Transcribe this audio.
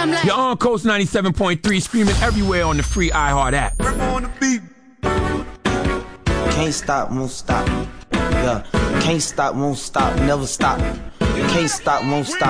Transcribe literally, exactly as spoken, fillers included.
You're on Coast ninety-seven point three, streaming everywhere on the free iHeart app. On the beat. Can't stop, won't stop. Yeah, can't stop, won't stop, never stop. Can't stop, won't stop.